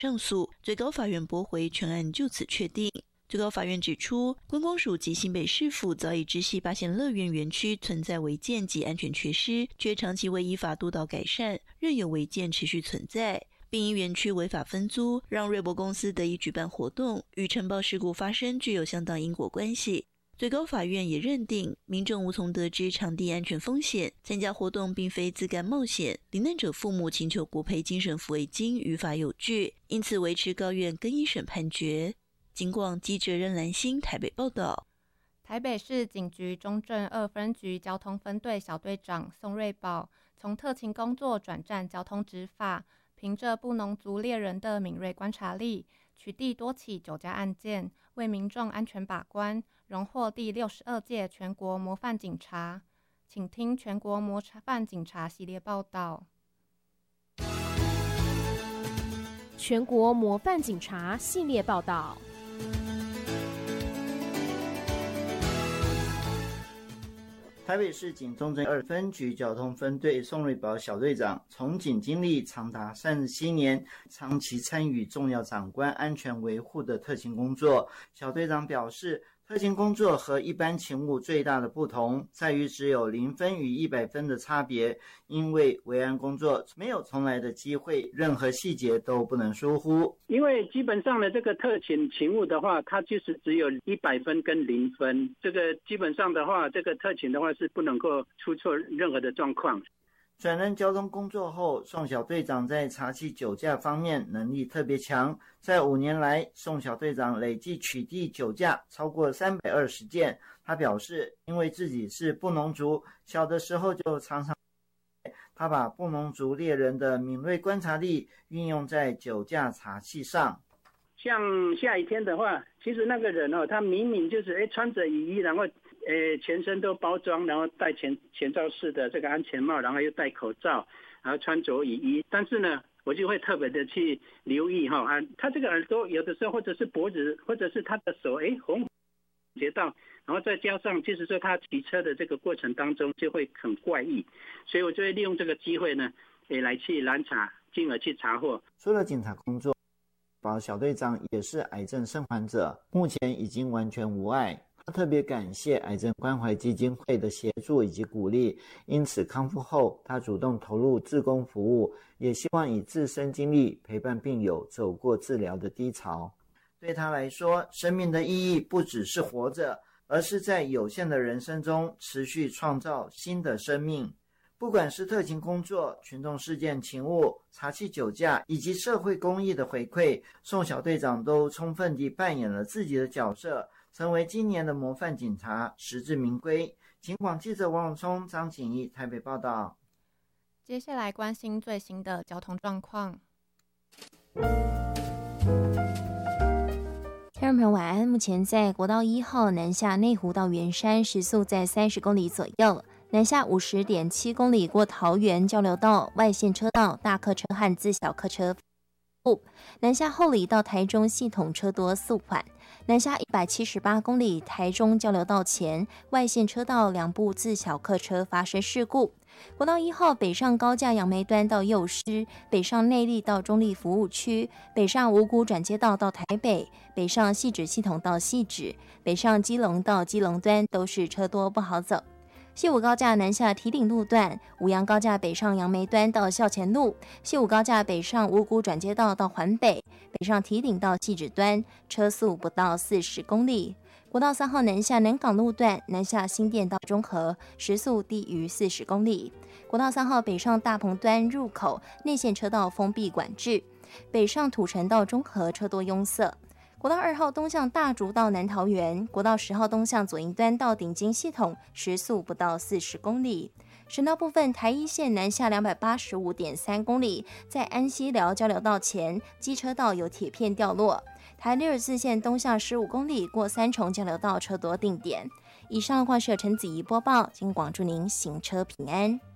上诉，最高法院驳回，全案就此确定。最高法院指出，观光署及新北市府早已知悉八仙乐园园区存在违建及安全缺失，却长期未依法督导改善，任由违建持续存在，并因园区违法分租，让瑞博公司得以举办活动，与尘爆事故发生具有相当因果关系。最高法院也认定，民众无从得知场地安全风险，参加活动并非自甘冒险，罹难者父母请求国赔精神抚慰金于法有据，因此维持高院更一审判决。警广记者任兰心台北报道。 台北市警局中正2分局交通分队小队长宋瑞宝从特勤工作转战交通执法，凭着布农族猎人的敏锐观察力，取缔多起酒驾案件，为民众安全把关，荣获第62届全国模范警察。请听全国模范警察系列报道。 全国模范警察系列报道。 台北市警中正2分局交通分队宋瑞宝小队长，从警经历长达37年，长期参与重要长官安全维护的特勤工作。小队长表示，特勤工作和一般勤务最大的不同在于只有0分与100分的差别，因为维安工作没有重来的机会，任何细节都不能疏忽。 因为基本上的这个特勤勤务的话，它就是只有100分跟0分，这个基本上的话，这个特勤的话是不能够出错任何的状况。 转任交通工作后，宋小队长在查缉酒驾方面能力特别强。在5年来，宋小队长累计取缔酒驾超过320件。他表示，因为自己是布农族，小的时候就常常他把布农族猎人的敏锐观察力运用在酒驾查缉上。 像下雨天的话，其实那个人他明明就是穿着雨衣，然后全身都包装，然后戴前罩式的这个安全帽，然后又戴口罩，然后穿着雨衣，但是呢，我就会特别的去留意他这个耳朵有的时候，或者是脖子，或者是他的手，红觉到，然后再加上就是说他骑车的这个过程当中就会很怪异，所以我就会利用这个机会呢，来去拦查，进而去查获。 除了警察工作，小队长也是癌症生还者，目前已经完全无碍。他特别感谢癌症关怀基金会的协助以及鼓励，因此康复后他主动投入志工服务，也希望以自身经历陪伴病友走过治疗的低潮。对他来说，生命的意义不只是活着，而是在有限的人生中持续创造新的生命。不管是特勤工作、群众事件勤务、查缉酒驾以及社会公益的回馈，宋小队长都充分地扮演了自己的角色，成为今年的模范警察，实至名归。警广记者王永聪、张景义台北报道。 接下来关心最新的交通状况。 听众朋友晚安，目前在国道1号南下内湖到圆山，时速在30公里左右。南下50.7公里过桃园交流道外线车道，大客车和自小客车南下后里到台中系统车多速缓。南下178公里台中交流道前外线车道2部自小客车发生事故。国道1号北上高架杨梅端到幼师，北上内壢到中壢服务区，北上五股转接道到台北，北上汐止系统到汐止，北上基隆到基隆端都是车多不好走。西武高架南下堤顶路段，五杨高架北上杨梅端到校前路，西武高架北上五股转接道到环北，北上堤顶到汐止端，车速不到40公里。国道3号南下南港路段，南下新店到中和，时速低于40公里。国道3号北上大鹏端入口内线车道封闭管制，北上土城到中和车多拥塞。国道2号东向大竹到南桃园，国道10号东向左营端到顶金系统，时速不到40公里。省道部分，台一线南下285.3公里，在安溪寮交流道前，机车道有铁片掉落。台64线东向15公里，过三重交流道车多定点。以上话是陈子怡播报，经广祝您行车平安。